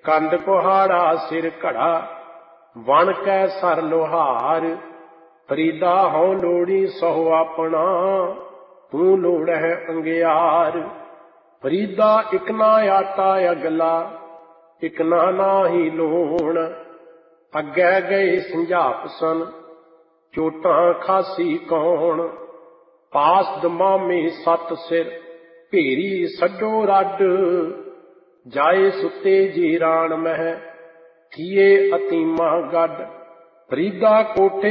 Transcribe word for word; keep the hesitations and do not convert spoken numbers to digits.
ਕੰਡ ਕੁਹਾੜਾ ਸਿਰ ਘੜਾ ਵਣ ਕੈ ਸਰ ਲੋਹਾਰ। ਫਰੀਦਾ ਹਉ ਲੋੜੀ ਸਹੁ ਆਪਣਾ ਤੂੰ ਲੋੜਹਿ ਅੰਗਿਆਰ। ਫਰੀਦਾ ਇਕ ਨਾ ਆਟਾ ਅਗਲਾ ਇਕ ਨਾ ਨਾਹੀ ਲੂਣ। ਅੱਗੇ ਗਏ ਸੰਝਾਪ ਸਨ ਚੋਟਾਂ ਖਾਸੀ ਕੌਣ। ਪਾਸ ਦਮਾਮੇ ਸੱਤ ਸਿਰ ਭੇਰੀ ਸੱਡੋ ਰੱਡ। ਜਾਏ ਸੁੱਤੇ ਜੀ ਰਾਣ ਮਹਿ ਥੀਏ ਅਤੀਮਾ ਗੱਡ। ਫਰੀਦਾ ਕੋਠੇ